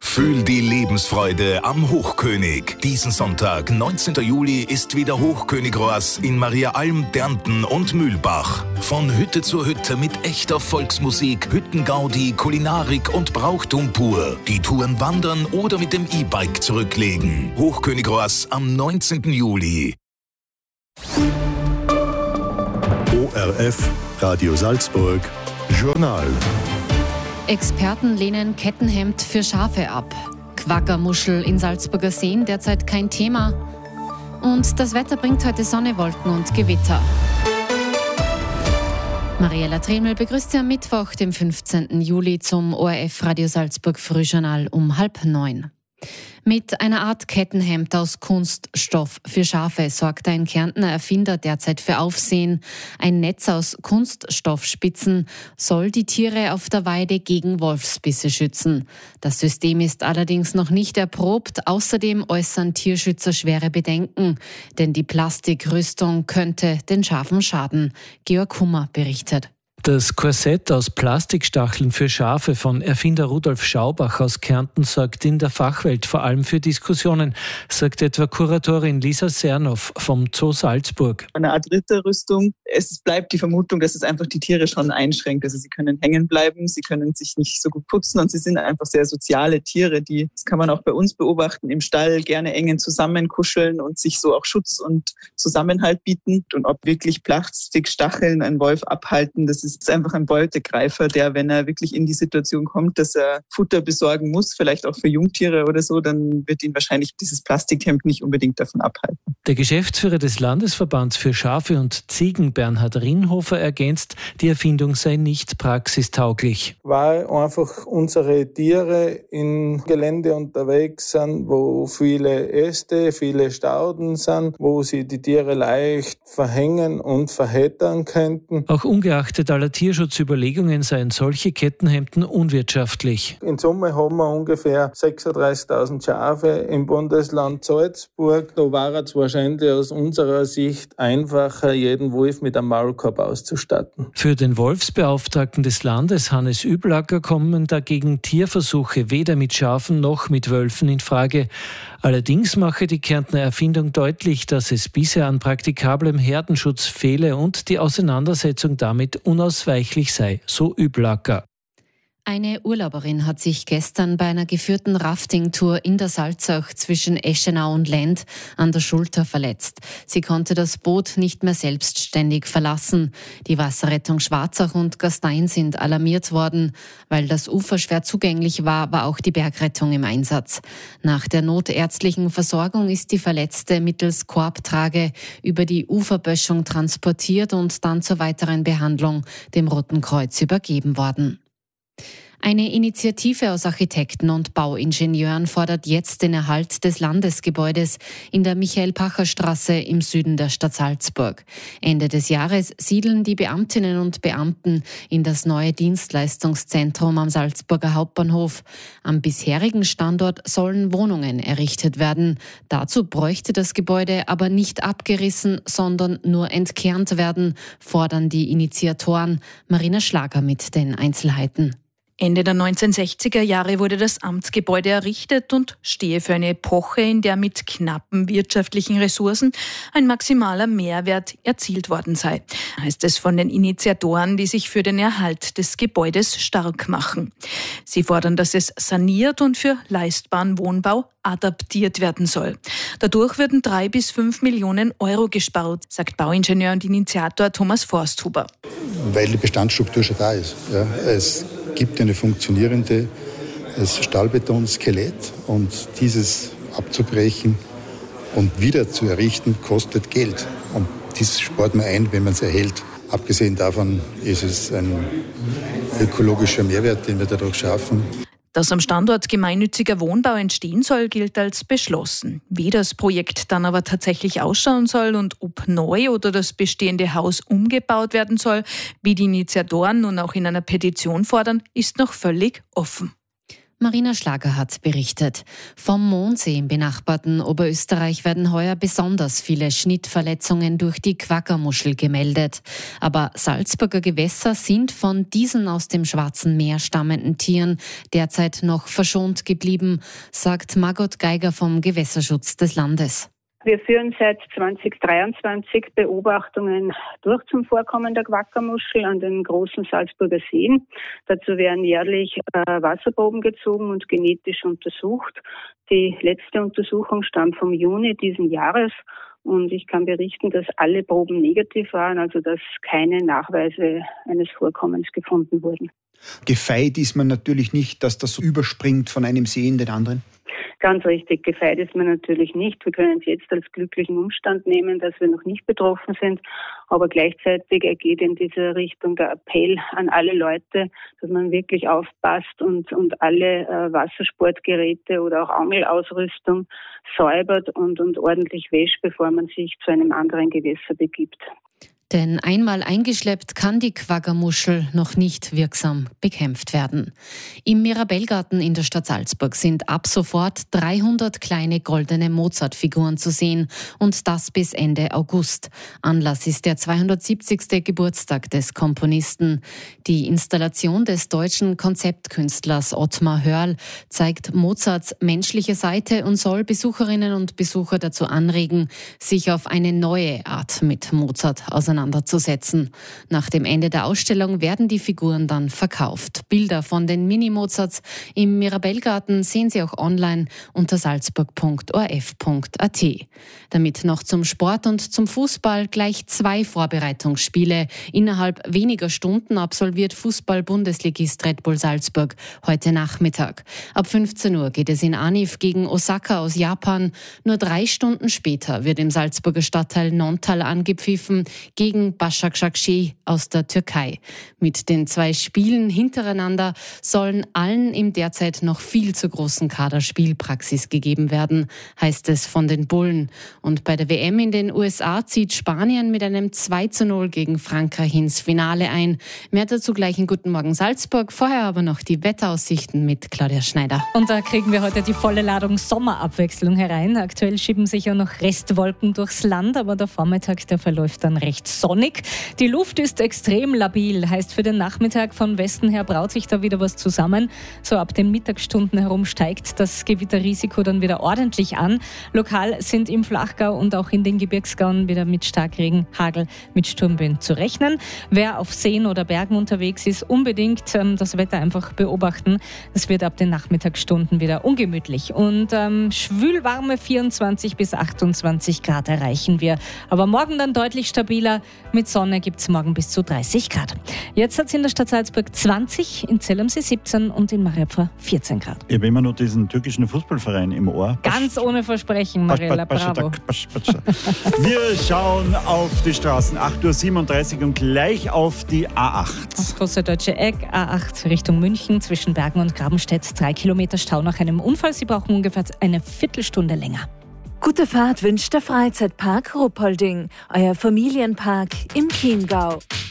Fühl die Lebensfreude am Hochkönig. Diesen Sonntag, 19. Juli, ist wieder Hochkönig-Roas in Mariaalm, Dernten und Mühlbach. Von Hütte zu Hütte mit echter Volksmusik, Hüttengaudi, Kulinarik und Brauchtum pur. Die Touren wandern oder mit dem E-Bike zurücklegen. Hochkönig-Roas am 19. Juli. ORF, Radio Salzburg, Journal. Experten lehnen Kettenhemd für Schafe ab. Quaggermuschel in Salzburger Seen derzeit kein Thema. Und das Wetter bringt heute Sonne, Wolken und Gewitter. Mariella Tremel begrüßt Sie am Mittwoch, dem 15. Juli, zum ORF Radio Salzburg Frühjournal um 8:30. Mit einer Art Kettenhemd aus Kunststoff für Schafe sorgt ein Kärntner Erfinder derzeit für Aufsehen. Ein Netz aus Kunststoffspitzen soll die Tiere auf der Weide gegen Wolfsbisse schützen. Das System ist allerdings noch nicht erprobt. Außerdem äußern Tierschützer schwere Bedenken, denn die Plastikrüstung könnte den Schafen schaden. Georg Hummer berichtet. Das Korsett aus Plastikstacheln für Schafe von Erfinder Rudolf Schaubach aus Kärnten sorgt in der Fachwelt vor allem für Diskussionen, sagt etwa Kuratorin Lisa Sernow vom Zoo Salzburg. Eine Art Ritterrüstung. Es bleibt die Vermutung, dass es einfach die Tiere schon einschränkt. Also sie können hängen bleiben, sie können sich nicht so gut putzen und sie sind einfach sehr soziale Tiere. Das kann man auch bei uns beobachten, im Stall gerne engen zusammenkuscheln und sich so auch Schutz und Zusammenhalt bieten. Und ob wirklich Plastikstacheln einen Wolf abhalten, das ist einfach ein Beutegreifer, der, wenn er wirklich in die Situation kommt, dass er Futter besorgen muss, vielleicht auch für Jungtiere oder so, dann wird ihn wahrscheinlich dieses Plastikhemd nicht unbedingt davon abhalten. Der Geschäftsführer des Landesverbands für Schafe und Ziegen, Bernhard Rinhofer, ergänzt, die Erfindung sei nicht praxistauglich. Weil einfach unsere Tiere im Gelände unterwegs sind, wo viele Äste, viele Stauden sind, wo sie die Tiere leicht verhängen und verheddern könnten. Auch ungeachtet aller Tierschutzüberlegungen seien solche Kettenhemden unwirtschaftlich. In Summe haben wir ungefähr 36.000 Schafe im Bundesland Salzburg. Da war es wahrscheinlich aus unserer Sicht einfacher, jeden Wolf mit einem Maulkorb auszustatten. Für den Wolfsbeauftragten des Landes, Hannes Üblacker, kommen dagegen Tierversuche weder mit Schafen noch mit Wölfen in Frage. Allerdings mache die Kärntner Erfindung deutlich, dass es bisher an praktikablem Herdenschutz fehle und die Auseinandersetzung damit unausweichlich sei, so Üblacker. Eine Urlauberin hat sich gestern bei einer geführten Rafting-Tour in der Salzach zwischen Eschenau und Lend an der Schulter verletzt. Sie konnte das Boot nicht mehr selbstständig verlassen. Die Wasserrettung Schwarzach und Gastein sind alarmiert worden. Weil das Ufer schwer zugänglich war, war auch die Bergrettung im Einsatz. Nach der notärztlichen Versorgung ist die Verletzte mittels Korbtrage über die Uferböschung transportiert und dann zur weiteren Behandlung dem Roten Kreuz übergeben worden. Eine Initiative aus Architekten und Bauingenieuren fordert jetzt den Erhalt des Landesgebäudes in der Michael-Pacher-Straße im Süden der Stadt Salzburg. Ende des Jahres siedeln die Beamtinnen und Beamten in das neue Dienstleistungszentrum am Salzburger Hauptbahnhof. Am bisherigen Standort sollen Wohnungen errichtet werden. Dazu bräuchte das Gebäude aber nicht abgerissen, sondern nur entkernt werden, fordern die Initiatoren. Marina Schlager mit den Einzelheiten. Ende der 1960er Jahre wurde das Amtsgebäude errichtet und stehe für eine Epoche, in der mit knappen wirtschaftlichen Ressourcen ein maximaler Mehrwert erzielt worden sei, heißt es von den Initiatoren, die sich für den Erhalt des Gebäudes stark machen. Sie fordern, dass es saniert und für leistbaren Wohnbau adaptiert werden soll. Dadurch würden 3 bis 5 Millionen Euro gespart, sagt Bauingenieur und Initiator Thomas Forsthuber. Weil die Bestandsstruktur schon da ist. Ja, es gibt eine funktionierende Stahlbeton-Skelett und dieses abzubrechen und wieder zu errichten, kostet Geld. Und das spart man ein, wenn man es erhält. Abgesehen davon ist es ein ökologischer Mehrwert, den wir dadurch schaffen. Dass am Standort gemeinnütziger Wohnbau entstehen soll, gilt als beschlossen. Wie das Projekt dann aber tatsächlich ausschauen soll und ob neu oder das bestehende Haus umgebaut werden soll, wie die Initiatoren nun auch in einer Petition fordern, ist noch völlig offen. Marina Schlager hat berichtet. Vom Mondsee im benachbarten Oberösterreich werden heuer besonders viele Schnittverletzungen durch die Quaggamuschel gemeldet. Aber Salzburger Gewässer sind von diesen aus dem Schwarzen Meer stammenden Tieren derzeit noch verschont geblieben, sagt Margot Geiger vom Gewässerschutz des Landes. Wir führen seit 2023 Beobachtungen durch zum Vorkommen der Quaggamuschel an den großen Salzburger Seen. Dazu werden jährlich Wasserproben gezogen und genetisch untersucht. Die letzte Untersuchung stammt vom Juni diesen Jahres und ich kann berichten, dass alle Proben negativ waren, also dass keine Nachweise eines Vorkommens gefunden wurden. Gefeit ist man natürlich nicht, dass das so überspringt von einem See in den anderen? Ganz richtig, gefeit ist man natürlich nicht. Wir können es jetzt als glücklichen Umstand nehmen, dass wir noch nicht betroffen sind. Aber gleichzeitig geht in diese Richtung der Appell an alle Leute, dass man wirklich aufpasst und alle Wassersportgeräte oder auch Angelausrüstung säubert und ordentlich wäscht, bevor man sich zu einem anderen Gewässer begibt. Denn einmal eingeschleppt kann die Quaggamuschel noch nicht wirksam bekämpft werden. Im Mirabellgarten in der Stadt Salzburg sind ab sofort 300 kleine goldene Mozart-Figuren zu sehen und das bis Ende August. Anlass ist der 270. Geburtstag des Komponisten. Die Installation des deutschen Konzeptkünstlers Ottmar Hörl zeigt Mozarts menschliche Seite und soll Besucherinnen und Besucher dazu anregen, sich auf eine neue Art mit Mozart auseinanderzusetzen. Nach dem Ende der Ausstellung werden die Figuren dann verkauft. Bilder von den Mini-Mozarts im Mirabellgarten sehen Sie auch online unter salzburg.orf.at. Damit noch zum Sport und zum Fußball gleich 2 Vorbereitungsspiele. Innerhalb weniger Stunden absolviert Fußball-Bundesligist Red Bull Salzburg heute Nachmittag. Ab 15 Uhr geht es in Anif gegen Osaka aus Japan. Nur 3 Stunden später wird im Salzburger Stadtteil Nontal angepfiffen gegen Başakşehir aus der Türkei. Mit den 2 Spielen hintereinander sollen allen im derzeit noch viel zu großen Kader Spielpraxis gegeben werden, heißt es von den Bullen. Und bei der WM in den USA zieht Spanien mit einem 2:0 gegen Frankreich ins Finale ein. Mehr dazu gleich in Guten Morgen Salzburg. Vorher aber noch die Wetteraussichten mit Claudia Schneider. Und da kriegen wir heute die volle Ladung Sommerabwechslung herein. Aktuell schieben sich ja noch Restwolken durchs Land, aber der Vormittag, der verläuft dann recht sonnig. Die Luft ist extrem labil, heißt für den Nachmittag von Westen her braut sich da wieder was zusammen. So ab den Mittagsstunden herum steigt das Gewitterrisiko dann wieder ordentlich an. Lokal sind im Flachgau und auch in den Gebirgsgauen wieder mit Starkregen, Hagel, mit Sturmböen zu rechnen. Wer auf Seen oder Bergen unterwegs ist, unbedingt das Wetter einfach beobachten. Es wird ab den Nachmittagsstunden wieder ungemütlich und schwülwarme 24 bis 28 Grad erreichen wir. Aber morgen dann deutlich stabiler. Mit Sonne gibt es morgen bis zu 30 Grad. Jetzt hat es in der Stadt Salzburg 20, in Zell am See 17 und in Mariapfer 14 Grad. Ich habe immer noch diesen türkischen Fußballverein im Ohr. Ganz ohne Versprechen, Mariella, bravo. Wir schauen auf die Straßen, 8:37 Uhr und gleich auf die A8. Das große deutsche Eck, A8 Richtung München, zwischen Bergen und Grabenstedt, 3 Kilometer Stau nach einem Unfall. Sie brauchen ungefähr eine Viertelstunde länger. Gute Fahrt wünscht der Freizeitpark Ruppolding, euer Familienpark im Chiemgau.